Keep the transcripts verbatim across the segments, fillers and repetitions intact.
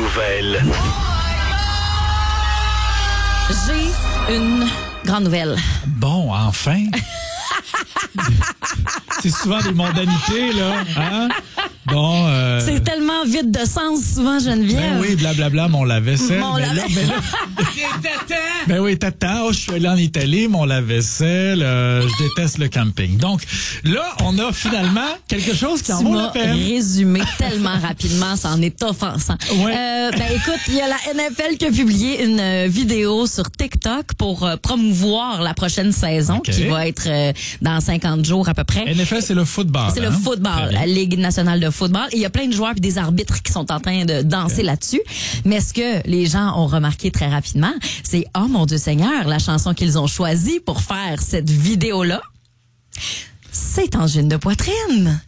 nouvelle. J'ai une grande nouvelle. Bon, enfin. C'est souvent des mondanités, là. Hein? Bon. Euh... C'est tellement vide de sens, souvent, Geneviève. Ben oui, blablabla, mon lave-vaisselle. Mon ben lave- là, ben là... Ben oui, t'attends. Oh, je suis allé en Italie, mon lave-vaisselle. Euh, je déteste le camping. Donc, là, on a finalement quelque chose qui en Tu vaut la m'as peine. résumé tellement rapidement, ça en est offensant. Ouais. Euh, ben écoute, il y a la N F L qui a publié une euh, vidéo sur TikTok pour euh, promouvoir la prochaine saison, Okay. qui va être euh, dans cinquante jours à peu près. N F L, c'est le football. C'est hein? le football, Très bien. la Ligue nationale de football. Et il y a plein de joueurs et des arbitres qui sont en train de danser là-dessus. Mais ce que les gens ont remarqué très rapidement, c'est « Oh mon Dieu Seigneur », la chanson qu'ils ont choisie pour faire cette vidéo-là, c'est Angine de poitrine.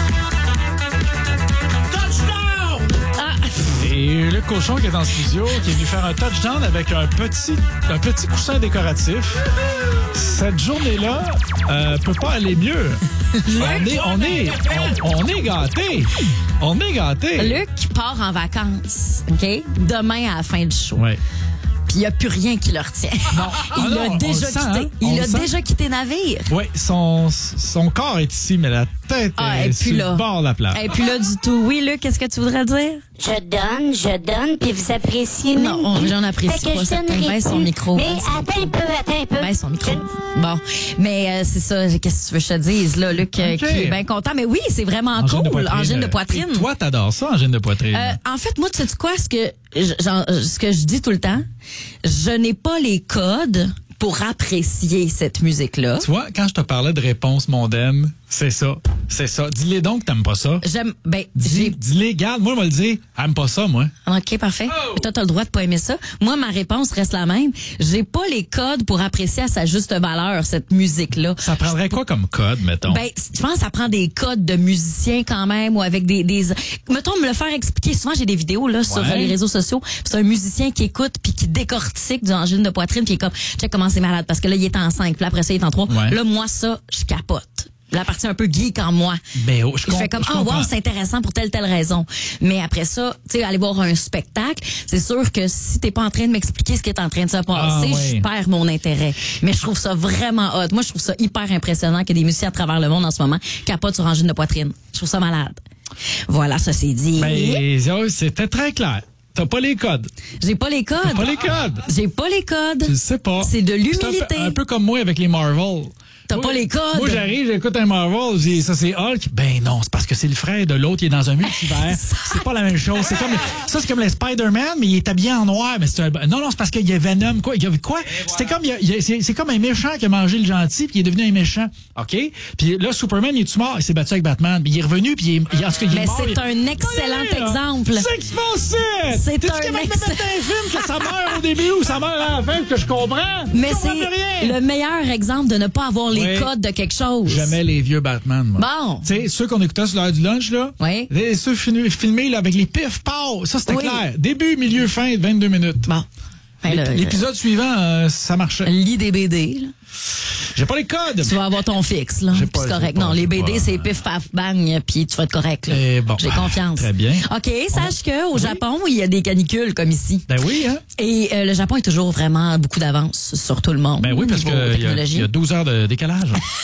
Et le cochon qui est en studio, qui est venu faire un touchdown avec un petit, un petit coussin décoratif. Cette journée-là euh, peut pas aller mieux. On est, on est, on, on est gâtés. On est gâtés. Luc part en vacances, OK? Demain à la fin du show. Ouais. Puis il n'y a plus rien qui le retient. Non. Il Ah non, a on déjà le sent, quitté. hein? On Il le a sent. déjà quitté navire. Oui, son, son corps est ici, mais la tête Ah, est et puis sur là. le bord de la plage. Et puis là, du tout. Oui, Luc, qu'est-ce que tu voudrais dire? Je donne, je donne, puis vous appréciez même Non, plus. j'en apprécie Fait que pas, je certain. donnerai Baisse son plus. micro, Mais baisse son attends un peu, attends un peu. Ben, son micro. Je- Bon. Mais euh, c'est ça, qu'est-ce que tu veux que je te dise, là, Luc, euh, Ok. qui est bien content. Mais oui, c'est vraiment Angine de cool. poitrine. Angine de poitrine. Et toi, t'adores ça, angine de poitrine. Euh, en fait, moi, tu sais quoi, ce que, je- j'en- ce que je dis tout le temps, je n'ai pas les codes pour apprécier cette musique-là. Tu vois, quand je te parlais de réponse mondaine, c'est ça. C'est ça. Dis-les donc que t'aimes pas ça. J'aime, ben, Dis, j'ai dis-les, garde, moi, je vais le dire, aime pas ça, moi. OK, parfait. Puis toi, t'as le droit de pas aimer ça. Moi, ma réponse reste la même. J'ai pas les codes pour apprécier à sa juste valeur cette musique-là. Ça prendrait quoi comme code, mettons? Ben, je pense que ça prend des codes de musiciens quand même ou avec des, des mettons me le faire expliquer. Souvent j'ai des vidéos là sur Ouais. les réseaux sociaux. Puis c'est un musicien qui écoute puis qui décortique du angine de poitrine puis qui est comme check comment c'est malade parce que là il est en cinq puis là, après ça il est en trois. Ouais. Là moi ça je capote. La partie un peu geek en moi. Ben, oh, je Je comp- fais comme je ah comprends. wow c'est intéressant pour telle telle raison. Mais après ça, tu sais aller voir un spectacle, c'est sûr que si t'es pas en train de m'expliquer ce qui est en train de se passer, Ah, ouais. je perds mon intérêt. Mais je trouve ça vraiment hot. Moi je trouve ça hyper impressionnant que des musiciens à travers le monde en ce moment capotent sur angine de poitrine. Je trouve ça malade. Voilà, ça c'est dit. Ben, oh, c'était très clair. T'as pas les codes. J'ai pas les codes. T'as pas les codes. J'ai pas les codes. Tu le sais pas. C'est de C'est un l'humilité. peu, un peu comme moi avec les Marvel. T'as Moi, pas les codes. Moi, j'arrive, j'écoute un Marvel, je dis, ça c'est Hulk. Ben non, c'est parce que c'est le frère de l'autre, il est dans un multivers. C'est pas la même chose. C'est comme, ça c'est comme le Spider-Man, mais il est habillé en noir. Mais c'est un, non, non, c'est parce qu'il y a Venom, quoi. Il y a quoi? C'était comme, il y a- il y a- c'est, c'est comme un méchant qui a mangé le gentil, puis il est devenu un méchant. OK? Puis là, Superman, il est-tu mort? Il s'est battu avec Batman. Puis il est revenu, puis il est, il, en tout cas, il est Mais mort. c'est il- un excellent Regardez, là. exemple. C'est ce qui se passait! C'est T'es-tu un capable de ex- mettre un film que ça meurt au début ou ça meurt à la fin, que je comprends? Mais Je comprends c'est plus rien. le meilleur exemple de ne pas avoir les Oui. codes de quelque chose. Jamais les vieux Batman, moi. Bon. Tu sais, ceux qu'on écoutait sur l'heure du lunch, là. Oui. Les- Ceux filmés, filmés là, avec les pifs, pow! Ça, c'était Oui. clair. Début, milieu, fin, vingt-deux minutes. Bon. Ben, L'ép- là, L'épisode suivant, euh, ça marchait. lis des B D. Là. J'ai pas les codes. Tu vas avoir ton fixe, là. J'ai Puis pas- c'est j'ai correct. pas- non, les j'ai B D, pas- c'est pif, paf, bang, puis tu vas être correct, là. Et bon, J'ai confiance. très bien. OK, sache que au Japon, il y a des canicules comme ici. Ben oui, hein? Et euh, le Japon est toujours vraiment beaucoup d'avance sur tout le monde. Ben oui, parce niveau qu'il y, a- technologie. il y a douze heures de décalage.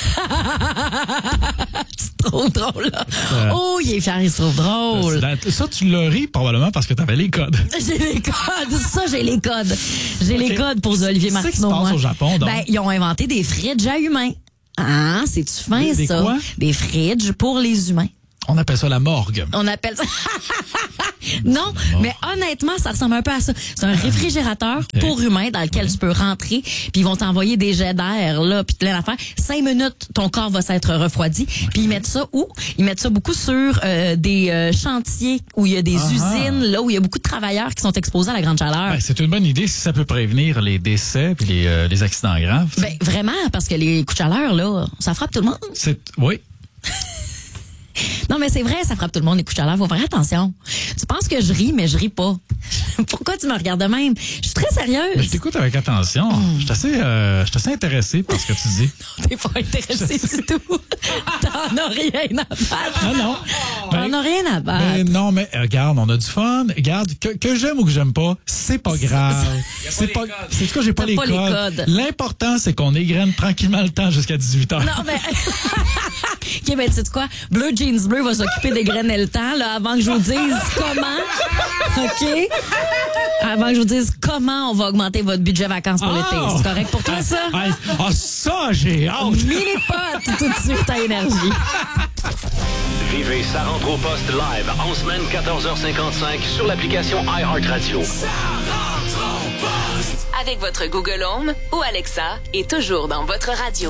C'est trop drôle, là. Euh, Oh, il est fier, il se trouve drôle. Ça, tu l'as ri probablement parce que t'avais les codes. J'ai les codes. Ça, j'ai les codes. J'ai les Ok. codes pour Olivier Qu'est-ce qui se Martineau. passe moi. au Japon, donc? Ben, ils ont inventé des fridges à humains. Ah, c'est-tu fin, Des- des ça? quoi? Des fridges pour les humains. On appelle ça la morgue. On appelle ça... non, mais honnêtement, ça ressemble un peu à ça. C'est un réfrigérateur Ok. pour humains dans lequel tu peux rentrer, puis ils vont t'envoyer des jets d'air, là, puis plein d'affaires. Cinq minutes, ton corps va s'être refroidi. Puis ils mettent ça où? Ils mettent ça beaucoup sur euh, des euh, chantiers où il y a des Ah. usines, là, où il y a beaucoup de travailleurs qui sont exposés à la grande chaleur. Ben, c'est une bonne idée si ça peut prévenir les décès puis les, euh, les accidents graves. Ben, vraiment, parce que les coups de chaleur, là, ça frappe tout le monde. C'est, oui. Non, mais c'est vrai, ça frappe tout le monde, les coups de chaleur. Faut faire attention. Tu penses que je ris, mais je ris pas. Pourquoi tu me regardes de même? Je suis très sérieuse. Mais je t'écoute avec attention. Mm. Je suis assez, euh, je suis assez intéressé par ce que tu dis. T'es pas intéressé du tout. T'en as rien à battre. Non, non. T'en as rien à battre. Mais non, mais regarde, on a du fun. Regarde, que, que j'aime ou que j'aime pas, c'est pas grave. C'est pas, c'est quoi, j'ai pas, les, pas codes. les codes. L'important, c'est qu'on égrène tranquillement le temps jusqu'à dix-huit heures. Non, mais. OK, ben, tu sais quoi? Bleu Jeans Bleu va s'occuper d'égrainer le temps, là, avant que je vous dise comment. OK? Avant que je vous dise comment on va augmenter votre budget vacances pour oh! l'été. C'est correct pour toi, ça? Ah, ah, ça, j'ai hâte! Mini-pot tout de suite à Énergie. Vivez Ça rentre au poste live en semaine quatorze heures cinquante-cinq sur l'application iHeartRadio. Ça rentre au poste. Avec votre Google Home ou Alexa et toujours dans votre radio.